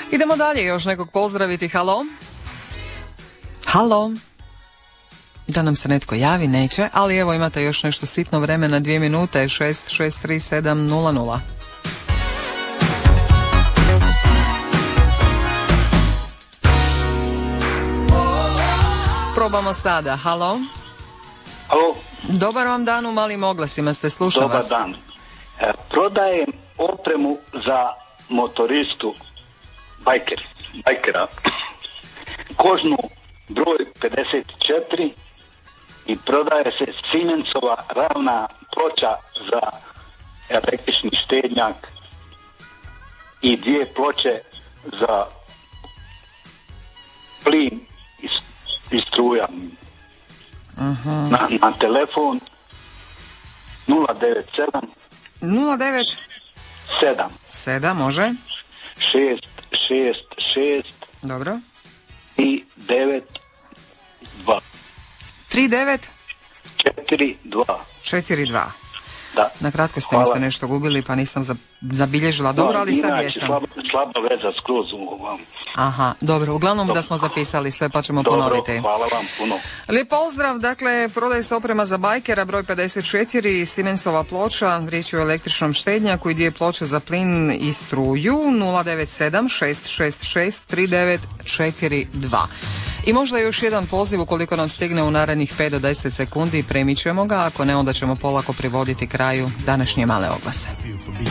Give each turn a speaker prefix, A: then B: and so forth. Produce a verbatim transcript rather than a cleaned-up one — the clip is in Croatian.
A: Idemo dalje, još nekog pozdraviti. Halo? Halo? Da nam se netko javi, neće, ali evo imate još nešto sitno vremena, dvije minute, šest šest tri sedam nula nula. Probamo sada. Halo?
B: Halo?
A: Dobar vam dan, u malim oglasima ste, slušam
B: Dobar
A: vas.
B: Dobar dan. E, prodajem opremu za motoristu bajker, bajkera. Kožnu broj pedeset četiri i prodaje se Siemensova ravna ploča za električni štednjak i dvije ploče za plin i, i struja. Uh-huh. Na, na telefon nula devet sedam
A: nula devet
B: sedam
A: sedam može
B: šest šest šest
A: dobro
B: i devet dva
A: tri devet
B: četiri dva
A: četiri dva.
B: Da.
A: Na kratko ste mi ste nešto gubili pa nisam zabilježila. Dobro, no, ali sad jesam.
B: Slaba, slaba veza skroz u vam.
A: Aha, dobro, uglavnom dobro. Da smo zapisali sve pa ćemo dobro, ponoviti.
B: Hvala vam puno.
A: Lijep pozdrav, dakle, prodaje se oprema za bajkera, broj pedeset četiri, Siemensova ploča, riječ je o električnom štednjaku i dvije ploče za plin i struju, nula devet sedam šest šest šest tri devet četiri dva. I možda još jedan poziv ukoliko nam stigne u narednih pet do deset sekundi, premićemo ga, ako ne onda ćemo polako privoditi kraju današnje male oglase.